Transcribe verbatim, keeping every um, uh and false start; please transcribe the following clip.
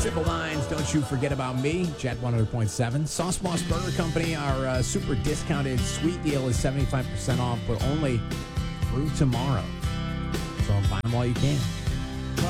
Simple Minds, Don't You Forget About Me, Jet one hundred point seven. Sauce Boss Burger Company, our uh, super discounted sweet deal is seventy-five percent off, but only through tomorrow. So buy them while you can.